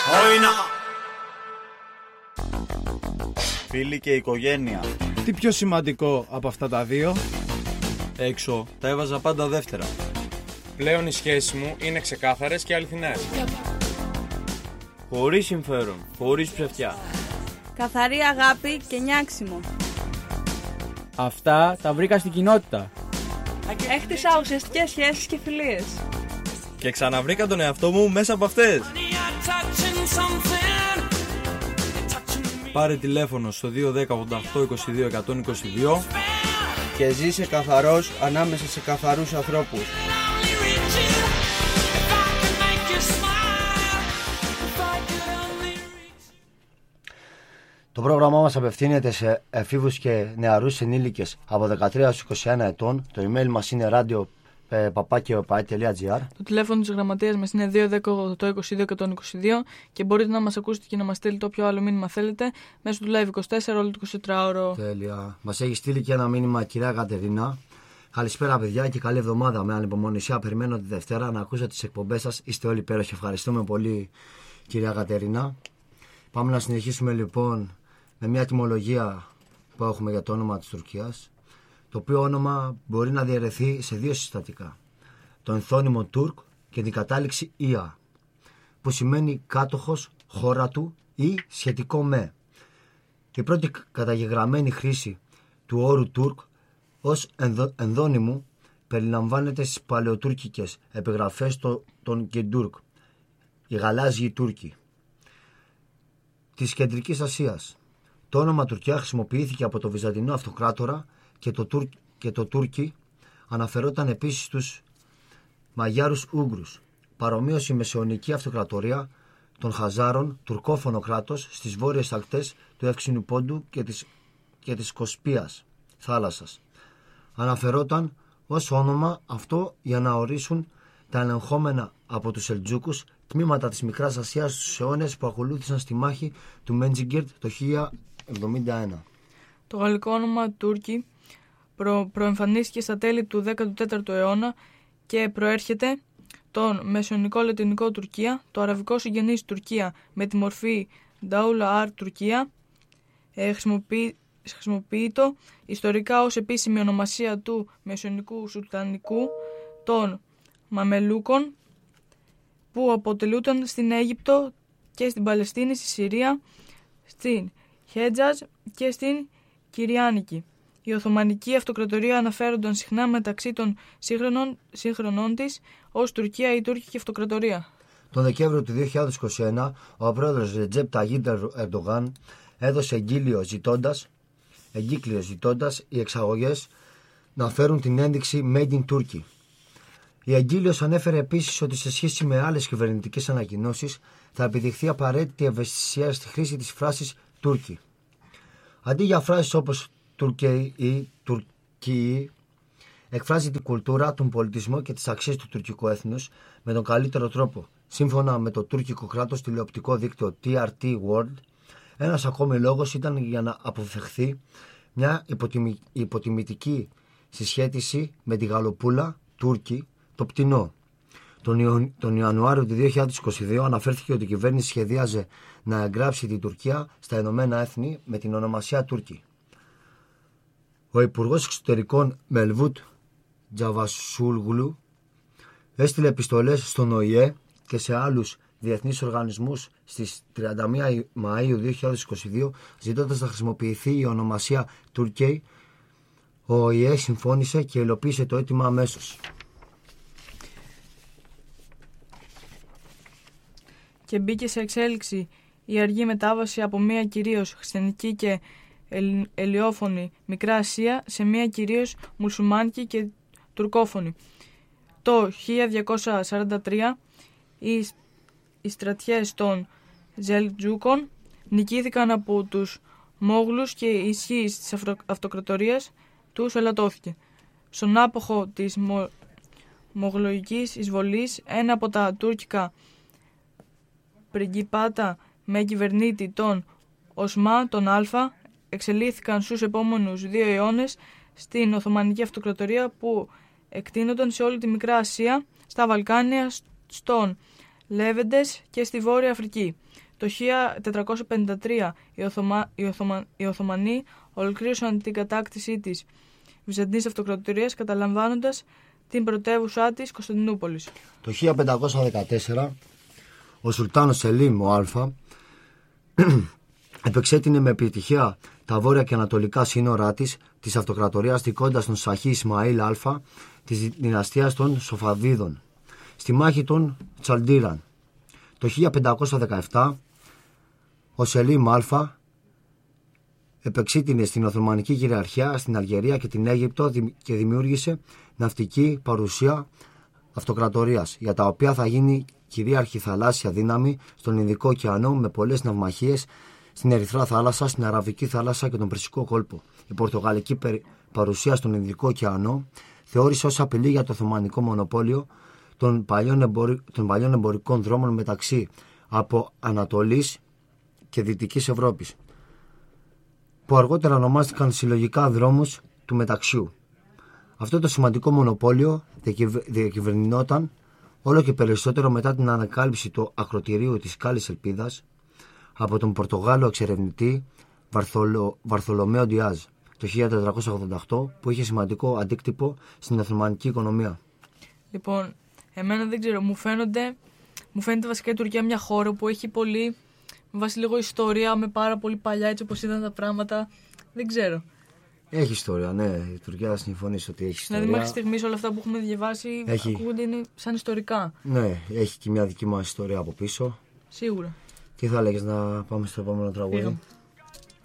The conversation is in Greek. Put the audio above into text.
Φίλοι και οικογένεια. Τι πιο σημαντικό από αυτά τα δύο? Έξω τα έβαζα πάντα δεύτερα. Πλέον οι σχέσεις μου είναι ξεκάθαρες και αληθινές. Χωρίς συμφέρον, χωρίς ψευτιά. Καθαρή αγάπη και νιάξιμο. Αυτά τα βρήκα στην κοινότητα. Έχτισα ουσιαστικές σχέσεις και φιλίες. Και ξαναβρήκα τον εαυτό μου μέσα από αυτές. Πάρε τηλέφωνο στο 210-88-22-122 και ζήσε καθαρός ανάμεσα σε καθαρούς ανθρώπους. Το πρόγραμμά μας απευθύνεται σε εφήβους και νεαρούς ενήλικες από 13 έως 21 ετών. Το email μας είναι radio@papakeopai.gr. Το τηλέφωνο της γραμματείας μας είναι 210-88-22-122 και μπορείτε να μας ακούσετε και να μας στείλετε όποιο άλλο μήνυμα θέλετε μέσω του Live 24 όλο το 24ωρο. Τέλεια. Μας έχει στείλει και ένα μήνυμα κυρία Κατερίνα. Καλησπέρα παιδιά και καλή εβδομάδα. Με ανυπομονησία περιμένω τη Δευτέρα να ακούσω τις εκπομπές σας. Είστε όλοι υπέροχοι. Ευχαριστούμε πολύ κυρία Κατερίνα. Πάμε να συνεχίσουμε λοιπόν με μια τιμολογία που έχουμε για το όνομα της Τουρκίας, το οποίο όνομα μπορεί να διαιρεθεί σε δύο συστατικά. Το ενθώνυμο Τουρκ και την κατάληξη Ια, που σημαίνει κάτοχος, χώρα του ή σχετικό με. Η πρώτη καταγεγραμμένη χρήση του όρου Τουρκ ως ενδώνυμου περιλαμβάνεται στις παλαιοτουρκικές επιγραφές των Κεντούρκ, οι γαλάζιοι Τούρκοι της Κεντρικής Ασίας. Το όνομα Τουρκία χρησιμοποιήθηκε από το Βυζαντινό Αυτοκράτορα και το Τούρκι αναφερόταν επίσης στους Μαγιάρους Ούγγρους. Παρομοίως η Μεσαιωνική Αυτοκρατορία των Χαζάρων, τουρκόφωνο κράτος στις βόρειες ακτές του Εύξηνου Πόντου και της Κοσπίας θάλασσας. Αναφερόταν ως όνομα αυτό για να ορίσουν τα ελεγχόμενα από τους Σελτζούκους τμήματα της Μικράς Ασίας στους αιώνες που ακολούθησαν στη μάχη του Μέντζιγκερτ το 1071. Το γαλλικό όνομα Τούρκι προεμφανίστηκε στα τέλη του 14ου αιώνα και προέρχεται τον μεσαιωνικό λατινικό Τουρκία, το αραβικό συγγενής Τουρκία με τη μορφή Νταούλα Αρ Τουρκία, χρησιμοποιείται ιστορικά ως επίσημη ονομασία του μεσαιωνικού σουλτανικού των Μαμελούκων, που αποτελούνταν στην Αίγυπτο και στην Παλαιστίνη, στη Συρία, στην Χέτζαζ και στην Κυριάνικη. Η Οθωμανική Αυτοκρατορία αναφέρονταν συχνά μεταξύ των σύγχρονών της ως Τουρκία ή Τούρκικη Αυτοκρατορία. Τον Δεκέμβριο του 2021, ο πρόεδρος Ρετζέπ Ταγίπ Ερντογάν έδωσε εγκύκλιο ζητώντας οι εξαγωγές να φέρουν την ένδειξη Made in Turkey. Η εγκύλιος ανέφερε επίσης ότι σε σχέση με άλλες κυβερνητικές ανακοινώσεις θα επιδειχθεί απαραίτητη ευαισθησία στη χρήση της φράσης Τούρκοι. Αντί για φράσεις όπως Τουρκέι ή Τουρκίοι, εκφράζει την κουλτούρα, τον πολιτισμό και τις αξίες του τουρκικού έθνους με τον καλύτερο τρόπο. Σύμφωνα με το τουρκικό κράτος τηλεοπτικό δίκτυο TRT World, ένας ακόμη λόγος ήταν για να αποφευχθεί μια υποτιμητική συσχέτιση με τη γαλοπούλα Τούρκη, το πτηνό. Τον Ιανουάριο του 2022 αναφέρθηκε ότι η κυβέρνηση σχεδίαζε να εγγράψει την Τουρκία στα Ηνωμένα Έθνη με την ονομασία Τούρκη. Ο Υπουργός Εξωτερικών Μελβούτ Τζαβασούλγλου έστειλε επιστολές στον ΟΗΕ και σε άλλους διεθνείς οργανισμούς στις 31 Μαΐου 2022 ζητώντας να χρησιμοποιηθεί η ονομασία Τουρκέι. Ο ΟΗΕ συμφώνησε και υλοποίησε το αίτημα αμέσως. Και μπήκε σε εξέλιξη η αργή μετάβαση από μια κυρίως χριστιανική και ελαιόφωνη Μικρά Ασία σε μια κυρίως μουσουλμάνικη και τουρκόφωνη. Το 1243 οι στρατιές των Ζελτζούκων νικήθηκαν από τους Μόγλους και η ισχύ της αυτοκρατορίας τους ελαττώθηκε. Στον άποχο της μογλοϊκής εισβολής, ένα από τα τουρκικά πριγκιπάτα με κυβερνήτη τον Οσμά τον Α εξελίχθηκαν στους επόμενους 2 αιώνες στην Οθωμανική Αυτοκρατορία που εκτείνονταν σε όλη τη Μικρά Ασία, στα Βαλκάνια, στον Λέβεντες και στη Βόρεια Αφρική. Το 1453 οι Οθωμανοί ολοκλήρωσαν την κατάκτησή της Βυζαντινής Αυτοκρατορίας, καταλαμβάνοντας την πρωτεύουσά της Κωνσταντινούπολης. Το 1514 ο Σουλτάνος Σελίμ ο Α επεξέτεινε με επιτυχία τα βόρεια και ανατολικά σύνορά της αυτοκρατορίας, δικώντας τον Σαχί Ισμαήλ Α της δυναστείας των Σοφαβίδων στη μάχη των Τσαλντήραν. Το 1517 ο Σελίμ Α επεξήτεινε στην Οθωμανική κυριαρχία στην Αλγερία και την Αίγυπτο και δημιούργησε ναυτική παρουσία αυτοκρατορίας, για τα οποία θα γίνει κυρίαρχη θαλάσσια δύναμη στον Ινδικό ωκεανό, με πολλές ναυμαχίες στην Ερυθρά θάλασσα, στην Αραβική θάλασσα και τον Περσικό κόλπο. Η πορτογαλική παρουσία στον Ινδικό ωκεανό θεώρησε ως απειλή για το Οθωμανικό μονοπόλιο των παλιών εμπορικών δρόμων μεταξύ από Ανατολής και Δυτικής Ευρώπης, που αργότερα ονομάστηκαν συλλογικά δρόμους του μεταξιού. Αυτό το σημαντικό μονοπόλιο διακυβερνιόταν όλο και περισσότερο μετά την ανακάλυψη του ακροτηρίου της Σκάλης Ελπίδας από τον Πορτογάλο εξερευνητή Βαρθολομαίο Ντιάζ το 1488, που είχε σημαντικό αντίκτυπο στην Οθωμανική οικονομία. Λοιπόν, εμένα δεν ξέρω, μου φαίνεται βασικά η Τουρκία μια χώρα που έχει πολύ, με βάση λίγο ιστορία, με πάρα πολύ παλιά, έτσι όπως ήταν τα πράγματα, δεν ξέρω. Έχει ιστορία, ναι. Η Τουρκία συμφωνεί ότι έχει ιστορία. Δηλαδή, μέχρι στιγμής όλα αυτά που έχουμε διαβάσει ακούγονται είναι σαν ιστορικά. Ναι, έχει και μια δική μας ιστορία από πίσω. Σίγουρα. Τι θα έλεγες, να πάμε στο επόμενο τραγούδι?